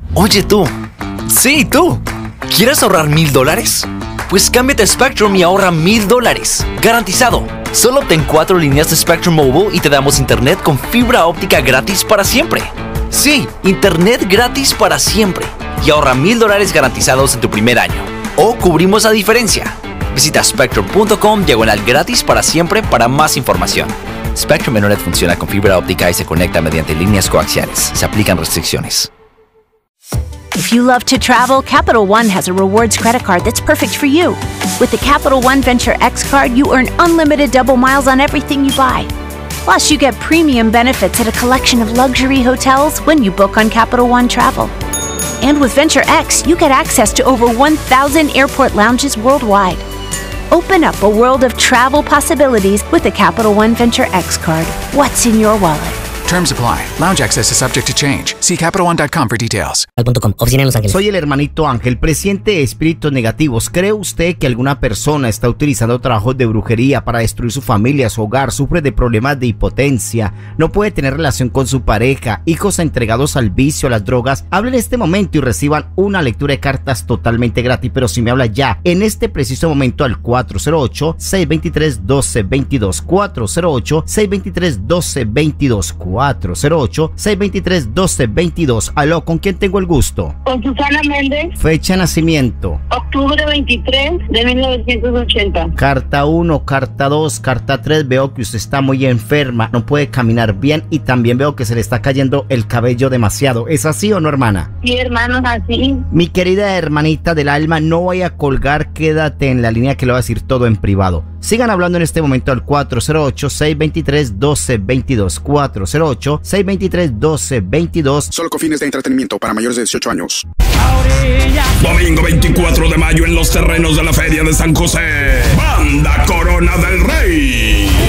Oye tú, sí tú, ¿quieres ahorrar $1,000? Pues cámbiate a Spectrum y ahorra $1,000, garantizado. Solo obtén 4 líneas de Spectrum Mobile y te damos internet con fibra óptica gratis para siempre. Sí, internet gratis para siempre. Y ahorra $1,000 garantizados en tu primer año. O cubrimos la diferencia. Visita spectrum.com/gratis para siempre para más información. Spectrum Internet funciona con fibra óptica y se conecta mediante líneas coaxiales. Se aplican restricciones. If you love to travel, Capital One has a rewards credit card that's perfect for you. With the Capital One Venture X card, you earn unlimited double miles on everything you buy. Plus, you get premium benefits at a collection of luxury hotels when you book on Capital One Travel. And with Venture X, you get access to over 1,000 airport lounges worldwide. Open up a world of travel possibilities with the Capital One Venture X card. What's in your wallet? Terms apply. Lounge access is subject to change. See CapitalOne.com for details. Oficina en Los Ángeles. Soy el hermanito Ángel, presidente de Espíritus Negativos. ¿Cree usted que alguna persona está utilizando trabajos de brujería para destruir su familia, su hogar, sufre de problemas de impotencia, no puede tener relación con su pareja, hijos entregados al vicio, a las drogas? Hablen en este momento y reciban una lectura de cartas totalmente gratis, pero si me habla ya, en este preciso momento al 408-623-1222, 408-623-1222, 408-623-1222. Aló, ¿con quién tengo el gusto? Con Susana Méndez. Fecha de nacimiento. Octubre 23 de 1980. Carta 1, carta 2, carta 3. Veo que usted está muy enferma, no puede caminar bien y también veo que se le está cayendo el cabello demasiado. ¿Es así o no, hermana? Sí, hermanos, así. Mi querida hermanita del alma, no vaya a colgar, quédate en la línea que le voy a decir todo en privado. Sigan hablando en este momento al 408-623-1222, 408-623-1222. Solo con fines de entretenimiento para mayores de 18 años. Domingo 24 de mayo en los terrenos de la Feria de San José. Banda Corona del Rey.